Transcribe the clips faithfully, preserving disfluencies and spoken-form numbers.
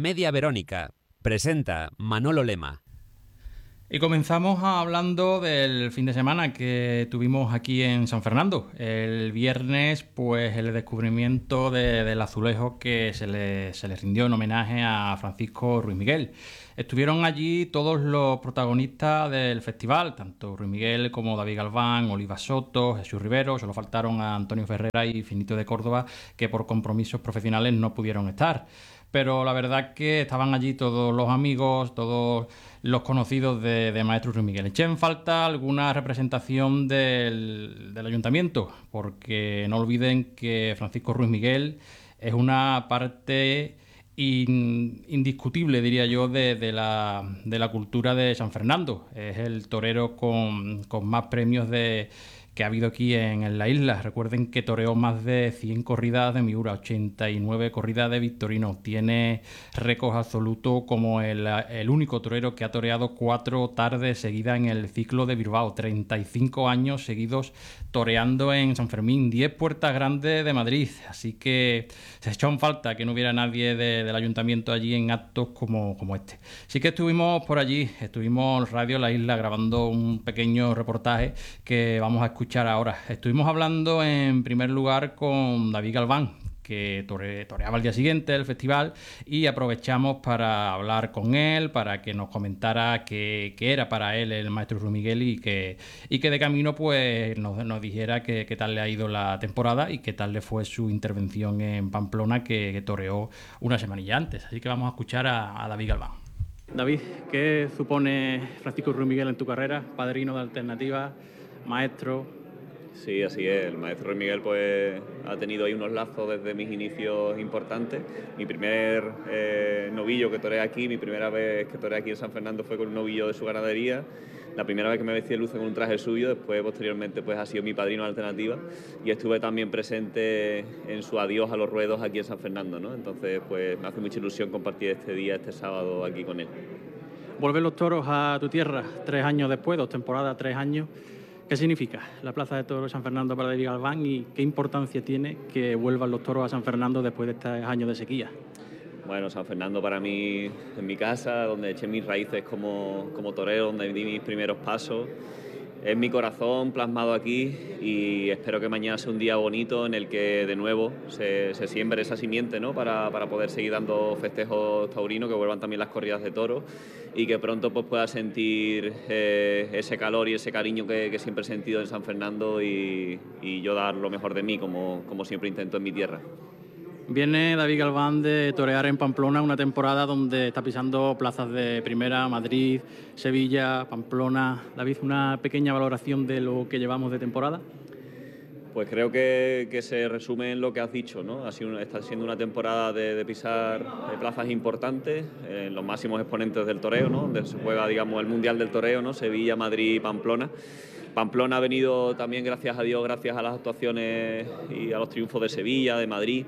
Media Verónica. Presenta Manolo Lema. Y comenzamos hablando del fin de semana que tuvimos aquí en San Fernando. El viernes, pues el descubrimiento de, del azulejo que se le, se le rindió en homenaje a Francisco Ruiz Miguel. Estuvieron allí todos los protagonistas del festival, tanto Ruiz Miguel como David Galván, Oliva Soto, Jesús Rivero. Solo faltaron a Antonio Ferrera y Finito de Córdoba, que por compromisos profesionales no pudieron estar. Pero la verdad es que estaban allí todos los amigos, todos los conocidos de, de Maestro Ruiz Miguel. Eché en falta alguna representación del, del ayuntamiento, porque no olviden que Francisco Ruiz Miguel es una parte in, indiscutible, diría yo, de, de, la, de la cultura de San Fernando. Es el torero con, con más premios de... que ha habido aquí en, en la isla. Recuerden que toreó más de cien corridas de Miura, ochenta y nueve corridas de Victorino. Tiene récord absoluto como el, el único torero que ha toreado cuatro tardes seguidas en el ciclo de Bilbao. treinta y cinco años seguidos toreando en San Fermín. diez puertas grandes de Madrid. Así que se echó en falta que no hubiera nadie de, del ayuntamiento allí en actos como, como este. Sí que estuvimos por allí. Estuvimos en Radio La Isla grabando un pequeño reportaje que vamos a escuchar escuchar ahora. Estuvimos hablando en primer lugar con David Galván, que tore, toreaba el día siguiente del festival, y aprovechamos para hablar con él, para que nos comentara qué, qué era para él el Maestro Ruiz Miguel y que, y que de camino pues nos, nos dijera qué, qué tal le ha ido la temporada y qué tal le fue su intervención en Pamplona, que, que toreó una semanilla antes. Así que vamos a escuchar a, a David Galván. David, ¿qué supone Francisco Ruiz Miguel en tu carrera? Padrino de Alternativa, maestro. Sí, así es. El Maestro Ruiz Miguel pues ha tenido ahí unos lazos desde mis inicios importantes. Mi primer eh, novillo que toreé aquí, mi primera vez que toreé aquí en San Fernando fue con un novillo de su ganadería. La primera vez que me vestí de luces con un traje suyo, después posteriormente pues ha sido mi padrino de Alternativa y estuve también presente en su adiós a los ruedos aquí en San Fernando, ¿no? Entonces pues me hace mucha ilusión compartir este día, este sábado aquí con él. Volver los toros a tu tierra tres años después, dos temporadas, tres años. ¿Qué significa la Plaza de Toros de San Fernando para David Galván y qué importancia tiene que vuelvan los toros a San Fernando después de estos años de sequía? Bueno, San Fernando para mí es mi casa, donde eché mis raíces como, como torero, donde di mis primeros pasos. Es mi corazón plasmado aquí y espero que mañana sea un día bonito en el que de nuevo se, se siembre esa simiente, ¿no? para, para poder seguir dando festejos taurinos, que vuelvan también las corridas de toros y que pronto pues, pueda sentir eh, ese calor y ese cariño que, que siempre he sentido en San Fernando y, y yo dar lo mejor de mí, como, como siempre intento en mi tierra. Viene David Galván de torear en Pamplona una temporada donde está pisando plazas de primera, Madrid, Sevilla, Pamplona. David, una pequeña valoración de lo que llevamos de temporada. Pues creo que, que se resume en lo que has dicho, ¿no? Ha sido, está siendo una temporada de, de pisar de plazas importantes, en eh, los máximos exponentes del toreo, ¿no? Donde se juega, digamos, el Mundial del Toreo, ¿no? Sevilla, Madrid, Pamplona. Pamplona ha venido también, gracias a Dios, gracias a las actuaciones y a los triunfos de Sevilla, de Madrid.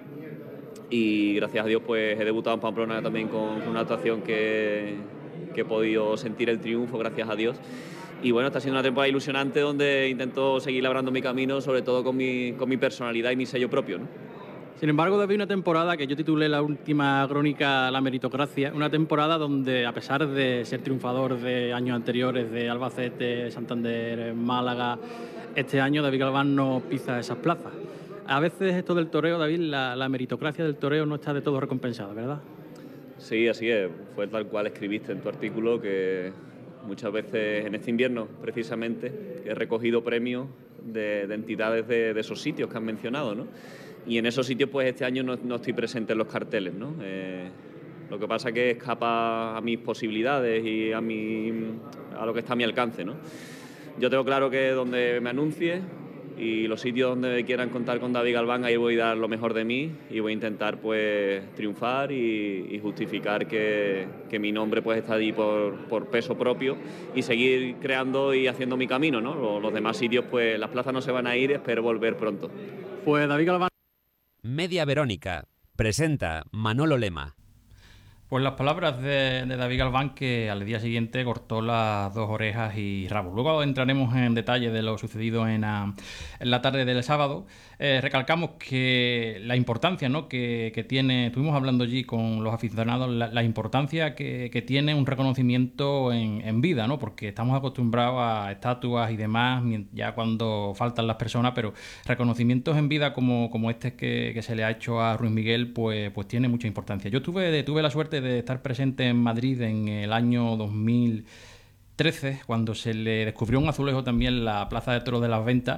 Y gracias a Dios pues he debutado en Pamplona también con una actuación que, que he podido sentir el triunfo, gracias a Dios. Y bueno, está siendo una temporada ilusionante donde intento seguir labrando mi camino, sobre todo con mi, con mi personalidad y mi sello propio, ¿no? Sin embargo, David, una temporada que yo titulé la última crónica La Meritocracia, una temporada donde, a pesar de ser triunfador de años anteriores, de Albacete, Santander, Málaga, este año David Galván no pisa esas plazas. A veces esto del toreo, David, la, la meritocracia del toreo no está de todo recompensada, ¿verdad? Sí, así es. Fue tal cual escribiste en tu artículo, que muchas veces en este invierno, precisamente, he recogido premios de, de entidades de, de esos sitios que han mencionado, ¿no? Y en esos sitios, pues este año no, no estoy presente en los carteles, ¿no? Eh, lo que pasa es que escapa a mis posibilidades y a, mi, a lo que está a mi alcance, ¿no? Yo tengo claro que donde me anuncie y los sitios donde quieran contar con David Galván, ahí voy a dar lo mejor de mí y voy a intentar pues triunfar y, y justificar que, que mi nombre pues está allí por, por peso propio y seguir creando y haciendo mi camino, ¿no? Los, los demás sitios, pues las plazas no se van a ir, espero volver pronto. Pues David Galván. Media Verónica. Presenta Manolo Lema. Pues las palabras de, de David Galván, que al día siguiente cortó las dos orejas y rabo. Luego entraremos en detalle de lo sucedido en, a, en la tarde del sábado. Eh, recalcamos que la importancia, ¿no?, que, que tiene, estuvimos hablando allí con los aficionados, la, la importancia que, que tiene un reconocimiento en, en vida, ¿no?, porque estamos acostumbrados a estatuas y demás ya cuando faltan las personas, pero reconocimientos en vida como, como este que, que se le ha hecho a Ruiz Miguel, pues, pues tiene mucha importancia. Yo tuve, tuve la suerte de estar presente en Madrid en el año dos mil trece, cuando se le descubrió un azulejo también en la Plaza de Toros de las Ventas,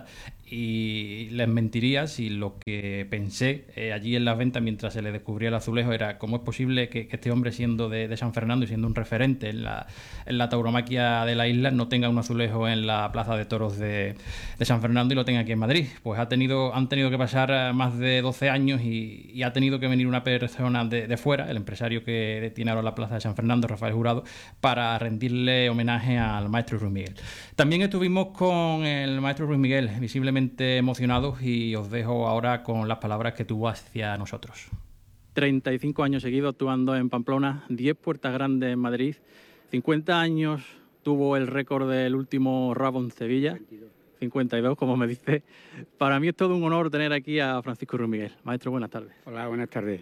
y les mentiría si lo que pensé eh, allí en las ventas mientras se le descubría el azulejo era cómo es posible que, que este hombre, siendo de, de San Fernando y siendo un referente en la, en la tauromaquia de la isla, no tenga un azulejo en la Plaza de Toros de, de San Fernando y lo tenga aquí en Madrid. Pues ha tenido, han tenido que pasar más de doce años y, y ha tenido que venir una persona de, de fuera, el empresario que tiene ahora la Plaza de San Fernando, Rafael Jurado, para rendirle homenaje al maestro Ruiz Miguel. También estuvimos con el maestro Ruiz Miguel, visiblemente emocionados, y os dejo ahora con las palabras que tuvo hacia nosotros. treinta y cinco años seguidos actuando en Pamplona, diez puertas grandes en Madrid, cincuenta años tuvo el récord del último rabo en Sevilla, cincuenta y dos, como me dice. Para mí es todo un honor tener aquí a Francisco Ruiz Miguel. Maestro, buenas tardes. Hola, buenas tardes.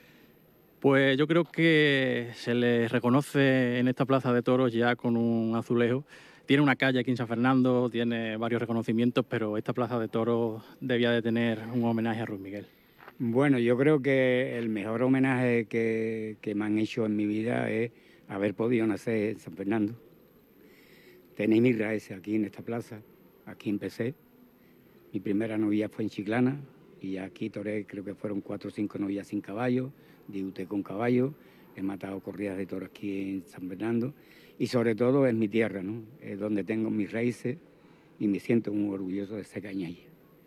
Pues yo creo que se le reconoce en esta plaza de toros ya con un azulejo. Tiene una calle aquí en San Fernando, tiene varios reconocimientos, pero esta plaza de toros debía de tener un homenaje a Ruiz Miguel. Bueno, yo creo que el mejor homenaje que, que me han hecho en mi vida es haber podido nacer en San Fernando. Tenéis mis raíces aquí en esta plaza, aquí empecé. Mi primera novia fue en Chiclana y aquí toré, creo que fueron cuatro o cinco novias sin caballo, debuté con caballo, he matado corridas de toros aquí en San Fernando. Y sobre todo es mi tierra, ¿no? Es donde tengo mis raíces y me siento muy orgulloso de ser cañailla.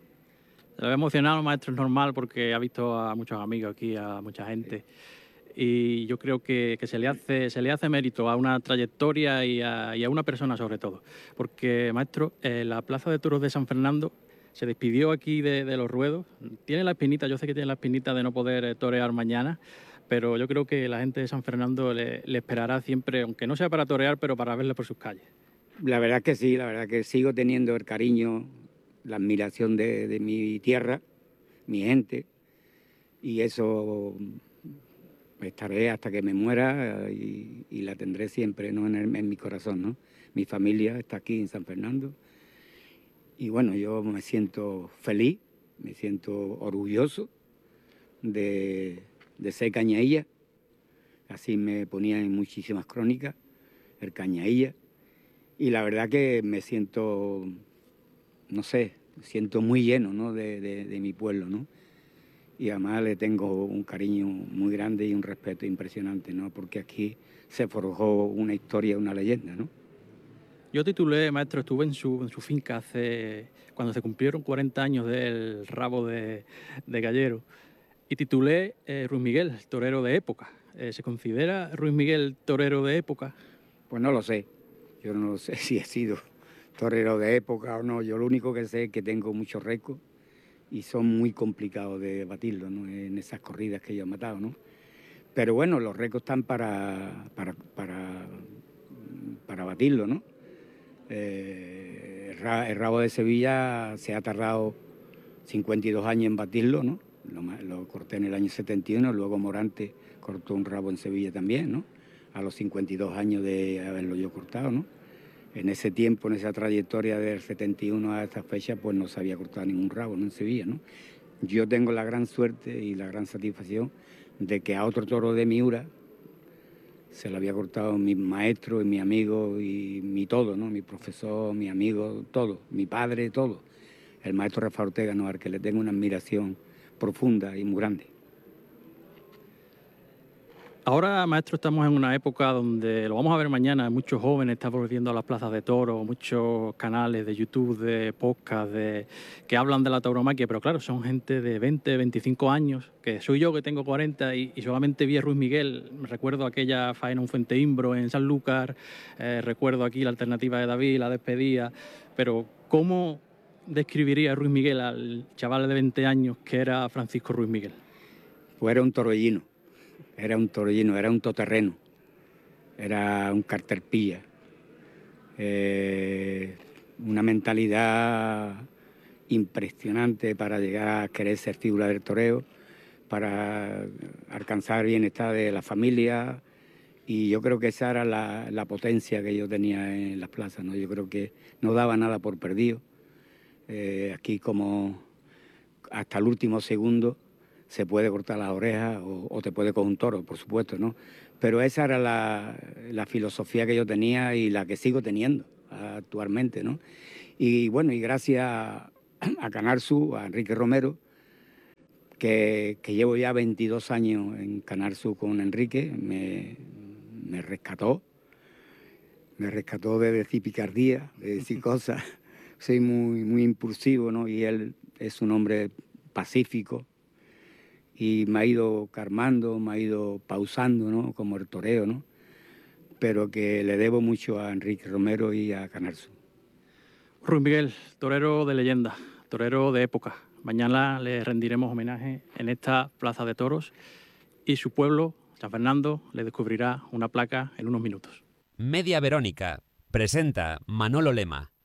Se lo ha emocionado, maestro, es normal, porque ha visto a muchos amigos aquí, a mucha gente. Y yo creo que, que se, le hace, se le hace mérito a una trayectoria y a, y a una persona sobre todo. Porque, maestro, eh, la Plaza de Toros de San Fernando se despidió aquí de, de los ruedos. Tiene la espinita, yo sé que tiene la espinita de no poder eh, torear mañana, pero yo creo que la gente de San Fernando le, le esperará siempre, aunque no sea para torear, pero para verle por sus calles. La verdad que sí, la verdad que sigo teniendo el cariño, la admiración de, de mi tierra, mi gente, y eso estaré hasta que me muera y, y la tendré siempre, ¿no?, en, el, en mi corazón, ¿no? Mi familia está aquí en San Fernando y bueno, yo me siento feliz, me siento orgulloso de... de ser cañailla, así me ponía en muchísimas crónicas, el cañailla, y la verdad que me siento, no sé, me siento muy lleno, ¿no?, de, de, de mi pueblo, ¿no? Y además le tengo un cariño muy grande y un respeto impresionante, ¿no?, porque aquí se forjó una historia, una leyenda, ¿no? Yo titulé, maestro, estuve en su, en su finca hace, cuando se cumplieron cuarenta años del rabo de, de Gallero, y titulé eh, Ruiz Miguel, torero de época. Eh, ¿Se considera Ruiz Miguel torero de época? Pues no lo sé. Yo no sé si he sido torero de época o no. Yo lo único que sé es que tengo muchos récords y son muy complicados de batirlos, ¿no?, en esas corridas que yo he matado, ¿no? Pero bueno, los récords están para, para, para, para batirlos, ¿no? Eh, el rabo de Sevilla se ha tardado cincuenta y dos años en batirlo, ¿no? Lo, lo corté en el año setenta y uno, luego Morante cortó un rabo en Sevilla también, ¿no?, a los cincuenta y dos años de haberlo yo cortado, ¿no? En ese tiempo, en esa trayectoria del setenta y uno a esta fecha, pues no se había cortado ningún rabo, ¿no?, en Sevilla, ¿no? Yo tengo la gran suerte y la gran satisfacción de que a otro toro de Miura se lo había cortado mi maestro y mi amigo y mi todo, ¿no?, mi profesor, mi amigo, todo, mi padre, todo. El maestro Rafael Ortega, ¿no?, al que le tengo una admiración profunda y muy grande. Ahora, maestro, estamos en una época donde, lo vamos a ver mañana, muchos jóvenes están volviendo a las plazas de toros, muchos canales de YouTube, de podcast, de, que hablan de la tauromaquia, pero claro, son gente de veinte, veinticinco años, que soy yo que tengo cuarenta y, y solamente vi a Ruiz Miguel. Recuerdo aquella faena en Fuente Imbro, en Sanlúcar, eh, recuerdo aquí la alternativa de David, la despedida, pero ¿cómo describiría a Ruiz Miguel al chaval de veinte años que era Francisco Ruiz Miguel? Pues era un torollino, era un torollino, era un toterreno, era un carterpilla, eh, una mentalidad impresionante para llegar a querer ser figura del toreo, para alcanzar bienestar de la familia, y yo creo que esa era la, la potencia que yo tenía en las plazas, ¿no? Yo creo que no daba nada por perdido. Eh, aquí como hasta el último segundo se puede cortar las orejas o, o te puede coger un toro, por supuesto, ¿no? Pero esa era la, la filosofía que yo tenía y la que sigo teniendo actualmente, ¿no? Y bueno, y gracias a, a Canal Sur, a Enrique Romero, que, que llevo ya veintidós años en Canal Sur con Enrique, me, me rescató, me rescató de decir picardía, de decir cosas. Soy muy, muy impulsivo, ¿no? Y él es un hombre pacífico y me ha ido calmando, me ha ido pausando, ¿no? Como el toreo, ¿no? Pero que le debo mucho a Enrique Romero y a Canal Sur. Ruy Miguel, torero de leyenda, torero de época. Mañana le rendiremos homenaje en esta plaza de toros y su pueblo, San Fernando, le descubrirá una placa en unos minutos. Media Verónica presenta Manolo Lema.